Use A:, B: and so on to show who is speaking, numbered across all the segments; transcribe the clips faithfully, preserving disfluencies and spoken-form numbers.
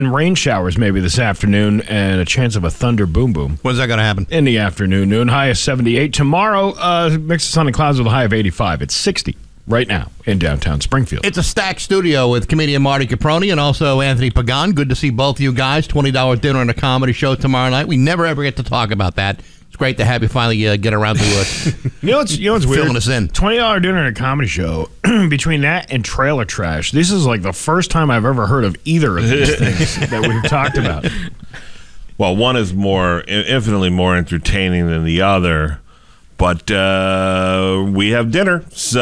A: rain showers maybe this afternoon and a chance of a thunder boom boom.
B: When's that going to happen?
A: In the afternoon, noon. High of seventy-eight. Tomorrow, uh, mix of sun and clouds with a high of eighty-five. It's sixty right now in downtown Springfield.
B: It's a stacked studio with comedian Marty Caproni and also Anthony Pagan. Good to see both of you guys. twenty dollars dinner and a comedy show tomorrow night. We never ever get to talk about that. It's great to have you finally uh, get around to it.
A: You know what's, you know what's weird?
B: Filling us in.
A: twenty dollars dinner and a comedy show, between that and trailer trash, this is like the first time I've ever heard of either of these things that we've talked about.
C: Well, one is more, infinitely more entertaining than the other, but uh, we have dinner, so...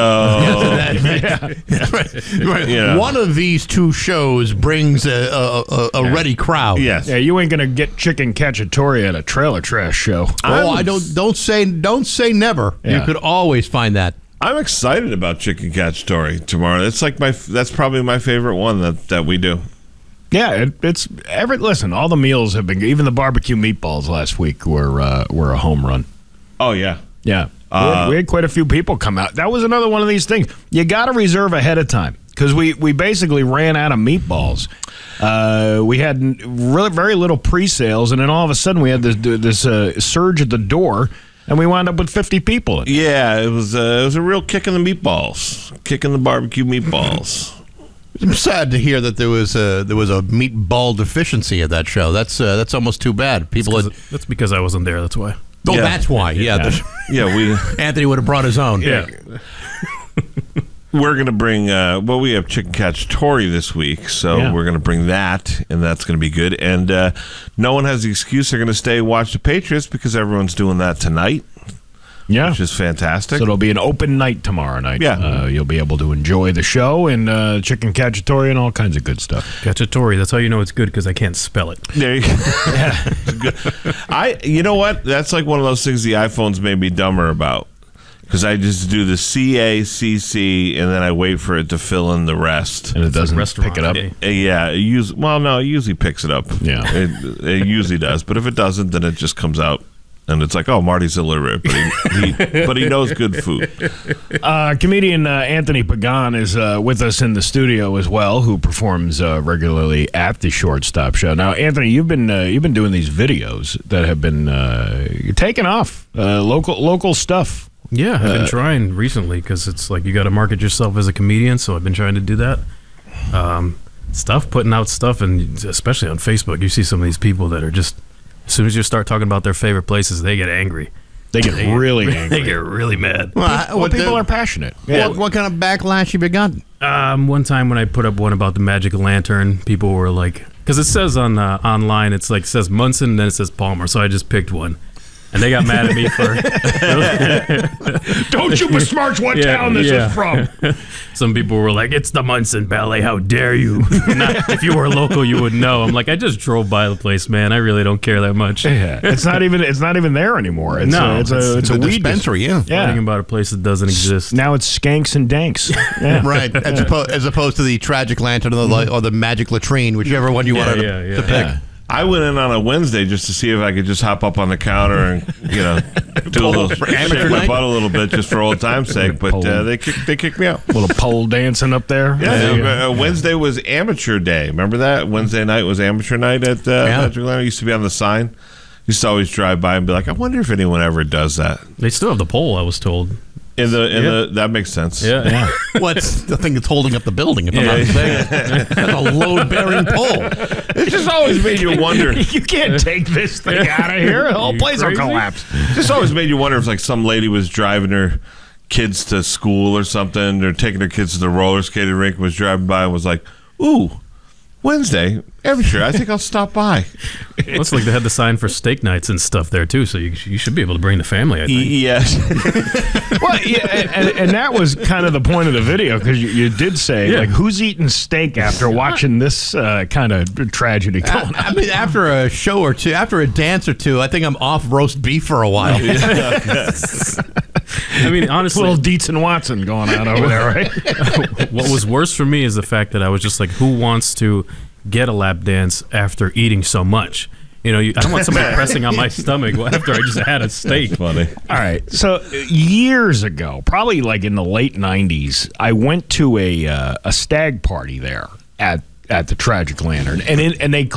B: yeah. Right.
C: Yeah.
B: One of these two shows brings a, a, a, a ready crowd.
C: Yes.
A: Yeah, you ain't gonna get chicken cacciatore at a trailer trash show.
B: Oh, I don't don't say don't say never.
A: Yeah.
B: You could always find that.
C: I'm excited about Chicken Cacciatore tomorrow. It's like my, that's probably my favorite one that, that we do.
A: Yeah, it, it's every listen. All the meals have been, even the barbecue meatballs last week were uh, were a home run.
C: Oh, yeah.
A: Yeah,
C: Uh,
A: we, had, we had quite a few people come out. That was another one of these things. You got to reserve ahead of time because we, we basically ran out of meatballs. Uh, we had really very little pre-sales, and then all of a sudden we had this this uh, surge at the door, and we wound up with fifty people. In.
C: Yeah, it was, uh, it was a real kick in the meatballs. Kick in the barbecue meatballs.
B: I'm sad to hear that there was a there was a meatball deficiency at that show. That's uh, that's almost too bad. People, had,
D: That's because I wasn't there. That's why.
B: oh,
C: Yeah.
B: that's why. Yeah,
A: Yeah.
B: the-
C: Yeah, we...
B: Anthony would have brought his own.
A: Yeah.
C: We're going to bring, uh, well, we have Chicken Cacciatore this week, so
A: Yeah.
C: we're going to bring that, and that's going to be good. And uh, no one has the excuse they're going to stay and watch the Patriots because everyone's doing that tonight,
A: Yeah.
C: which is fantastic.
A: So it'll be an open night tomorrow night.
C: Yeah.
A: Uh, you'll be able to enjoy the show and uh, chicken cacciatore and all kinds of good stuff.
D: Cacciatore. That's how you know it's good because I can't spell it.
C: There you go. I, you know what? That's like one of those things the iPhones made me dumber about. Because I just do the C A C C and then I wait for it to fill in the rest.
A: And it doesn't
D: restaurant
A: pick it up.
D: day.
C: Uh, yeah, it use, well, no, it usually picks it up.
A: Yeah.
C: It, it usually does. But if it doesn't, then it just comes out. And it's like, oh, Marty's illiterate, but he, he, but he knows good food.
A: Uh, comedian uh, Anthony Pagan is uh, with us in the studio as well, who performs uh, regularly at the Shortstop Show. Now, Anthony, you've been uh, you've been doing these videos that have been uh, taking off, uh, local local stuff.
D: Yeah, I've been
A: Uh,
D: trying recently because it's like you got to market yourself as a comedian. So I've been trying to do that. Um, stuff, putting out stuff, and especially on Facebook, you see some of these people that are just. As soon as you start talking about their favorite places, they get angry.
A: They get really
D: They
A: angry.
D: get really mad.
B: Well, I-
A: Well,
B: what
A: people
B: the-
A: are passionate.
B: What, what kind of backlash have you gotten?
D: Um, one time when I put up one about the Magic Lantern, people were like, because it says on uh, online, it's like it says Munson, and then it says Palmer, so I just picked one, and they got mad at me for.
A: Don't you besmirch what
D: Yeah,
A: town this
D: yeah.
A: is from.
D: Some people were like, "It's the Munson Ballet. How dare you?" Not, if you were local, you would know. I'm like, I just drove by the place, man. I really don't care that much.
A: Yeah, it's not even it's not even there anymore. It's
D: No,
A: a, it's,
D: it's-
A: a it's a
B: the
A: weed
B: dispensary, yeah.
A: Yeah.
D: Thinking about a place that doesn't exist.
A: Now it's skanks and danks. Yeah.
B: Right, as, oppo- as opposed to the tragic lantern or the, or the magic latrine, whichever one you
D: Yeah,
B: wanted
D: yeah,
B: to,
D: yeah.
B: to pick.
A: Yeah.
C: I went in on a Wednesday just to see if I could just hop up on the counter and, you know, do a little,
B: amateur
C: shake my
B: night?
C: butt a little bit just for old time's sake. But uh, they kicked, they kicked me out.
A: Little pole dancing up there.
C: Yeah, uh, Wednesday was amateur day. Remember that? Wednesday night was amateur night at uh,
B: Yeah.
C: Magic Lantern. It used to be on the sign. Used to always drive by and be like, I wonder if anyone ever does that.
D: They still have the pole, I was told.
C: In the in
D: Yeah.
C: the that makes sense.
D: Yeah.
A: Yeah.
B: What's the thing that's holding up the building? If I'm
C: Yeah.
B: not mistaken, that's a load-bearing pole.
C: It just always made you wonder.
A: You can't take this thing out of here. The whole
D: You
A: place will
D: crazy?
A: collapse.
C: Just always made you wonder if like some lady was driving her kids to school or something, or taking her kids to the roller skating rink, and was driving by and was like, "Ooh, Wednesday, amateur. I think I'll stop by."
D: Looks like they had the sign for steak nights and stuff there too, so you, you should be able to bring the family, I think.
C: Yes.
A: Well, yeah, and, and that was kind of the point of the video because you, you did say,
D: Yeah.
A: like, who's eating steak after watching this uh, kind of tragedy going on?
B: I mean, after a show or two, after a dance or two, I think I'm off roast beef for a while.
D: I mean, honestly,
A: Little Dietz and Watson going on over there, right?
D: what was worse for me is the fact that I was just like, who wants to get a lap dance after eating so much? You know, you, I don't want somebody pressing on my stomach after I just had a steak.
C: Funny.
A: All right. So uh, years ago, probably like in the late nineties, I went to a uh, a stag party there at at the Tragic Lantern, and it, and they